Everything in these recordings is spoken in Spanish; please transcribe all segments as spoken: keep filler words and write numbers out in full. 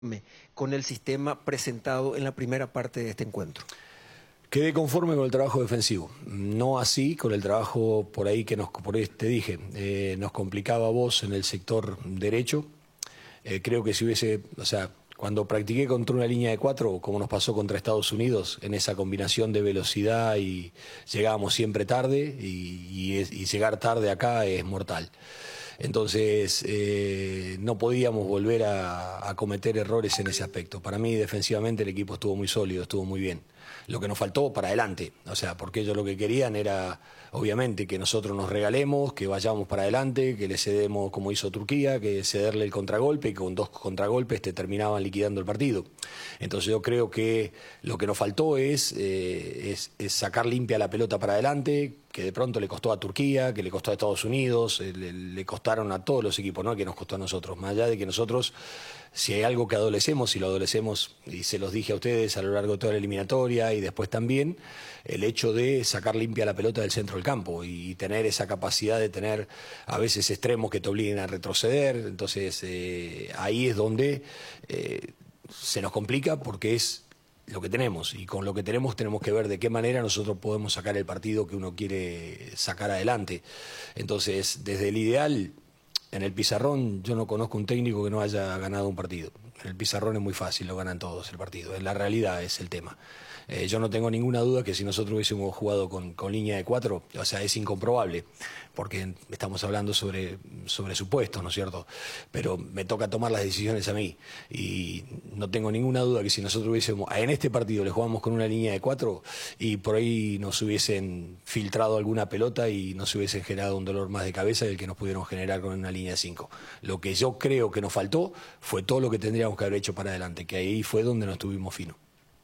con el sistema presentado en la primera parte de este encuentro? Quedé conforme con el trabajo defensivo, no así con el trabajo por ahí que nos, por ahí te dije, eh, nos complicaba a vos en el sector derecho. Eh, creo que si hubiese, o sea, cuando practiqué contra una línea de cuatro, como nos pasó contra Estados Unidos, en esa combinación de velocidad y llegábamos siempre tarde y, y, es, y llegar tarde acá es mortal. Entonces, eh, no podíamos volver a, a cometer errores en ese aspecto. Para mí, defensivamente, el equipo estuvo muy sólido, estuvo muy bien. Lo que nos faltó para adelante, o sea, porque ellos lo que querían era, obviamente, que nosotros nos regalemos, que vayamos para adelante, que le cedemos como hizo Turquía, que cederle el contragolpe y con dos contragolpes te terminaban liquidando el partido. Entonces yo creo que lo que nos faltó es, eh, es, es sacar limpia la pelota para adelante, que de pronto le costó a Turquía, que le costó a Estados Unidos, eh, le, le costaron a todos los equipos, no que nos costó a nosotros, más allá de que nosotros, si hay algo que adolecemos, y lo adolecemos, y se los dije a ustedes a lo largo de toda la eliminatoria y después también, el hecho de sacar limpia la pelota del centro del campo y tener esa capacidad de tener a veces extremos que te obliguen a retroceder. Entonces eh, ahí es donde eh, se nos complica, porque es lo que tenemos, y con lo que tenemos tenemos que ver de qué manera nosotros podemos sacar el partido que uno quiere sacar adelante. Entonces, desde el ideal, en el pizarrón yo no conozco un técnico que no haya ganado un partido. En el pizarrón es muy fácil, lo ganan todos el partido. En la realidad es el tema. Eh, yo no tengo ninguna duda que si nosotros hubiésemos jugado con, con línea de cuatro, o sea, es incomprobable, porque estamos hablando sobre, sobre supuestos, ¿no es cierto? Pero me toca tomar las decisiones a mí, y no tengo ninguna duda que si nosotros hubiésemos, en este partido le jugamos con una línea de cuatro, y por ahí nos hubiesen filtrado alguna pelota y nos hubiesen generado un dolor más de cabeza del que nos pudieron generar con una línea de cinco. Lo que yo creo que nos faltó fue todo lo que tendríamos que haber hecho para adelante, que ahí fue donde nos tuvimos fino.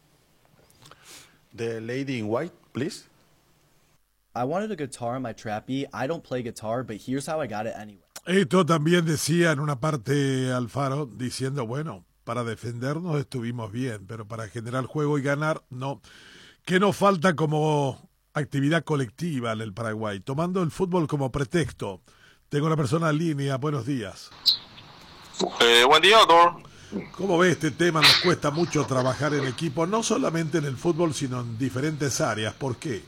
The lady in white, please. I wanted a guitar in my trappy. I don't play guitar, but here's how I got it anyway. Esto también decía en una parte Alfaro, diciendo, bueno, para defendernos estuvimos bien, pero para generar juego y ganar, no. ¿Qué nos falta como actividad colectiva en el Paraguay? Tomando el fútbol como pretexto. Tengo una persona en línea, buenos días. Eh, buen día, doctor. ¿Cómo ve este tema? Nos cuesta mucho trabajar en equipo, no solamente en el fútbol, sino en diferentes áreas. ¿Por qué?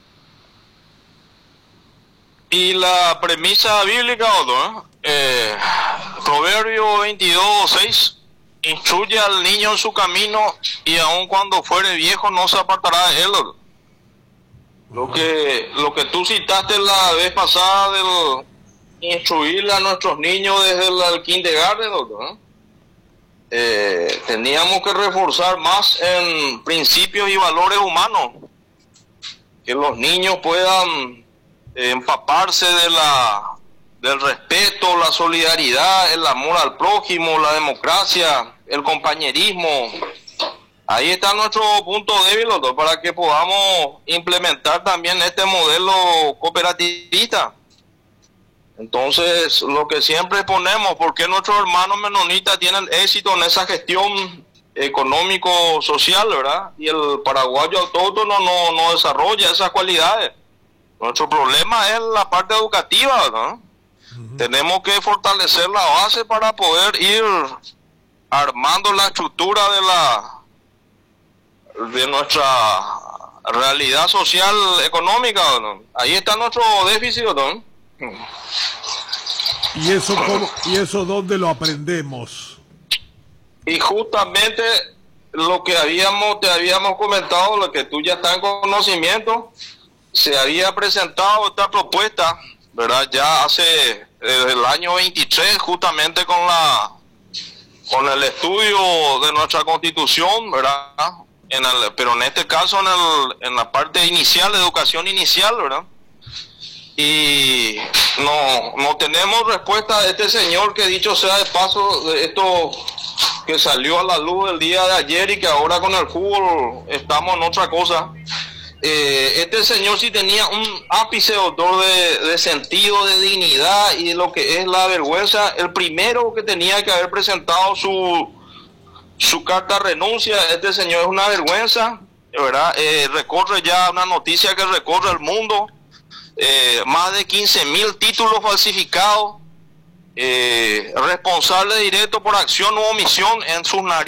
Y la premisa bíblica, ¿no? eh, Proverbio veintidós, seis, instruye al niño en su camino y aun cuando fuere viejo no se apartará de él. Lo que, lo que tú citaste la vez pasada del instruirle a nuestros niños desde el kindergarten, ¿no? Eh, teníamos que reforzar más en principios y valores humanos, que los niños puedan eh, empaparse de la del respeto, la solidaridad, el amor al prójimo, la democracia, el compañerismo. Ahí está nuestro punto débil, doctor, para que podamos implementar también este modelo cooperativista. Entonces, lo que siempre ponemos, ¿por qué nuestros hermanos menonitas tienen éxito en esa gestión económico-social, verdad? Y el paraguayo autóctono no, no desarrolla esas cualidades. Nuestro problema es la parte educativa, ¿no? Uh-huh. Tenemos que fortalecer la base para poder ir armando la estructura de la de nuestra realidad social económica, ¿no? Ahí está nuestro déficit, ¿no? ¿Y eso cómo, y eso dónde lo aprendemos? Y justamente lo que habíamos te habíamos comentado, lo que tú ya estás en conocimiento, se había presentado esta propuesta, ¿verdad? Ya hace desde el año veintitrés, justamente con la con el estudio de nuestra Constitución, ¿verdad? En el, pero en este caso en el en la parte inicial, educación inicial, ¿verdad? Y no, no tenemos respuesta de este señor, que dicho sea de paso, de esto que salió a la luz el día de ayer y que ahora con el fútbol estamos en otra cosa. Eh, este señor sí tenía un ápice, doctor, de, de sentido, de dignidad y de lo que es la vergüenza. El primero que tenía que haber presentado su, su carta de renuncia, este señor es una vergüenza, ¿verdad? Eh, recorre ya una noticia que recorre el mundo. Eh, más de quince mil títulos falsificados, eh, responsable directo por acción u omisión en sus narices.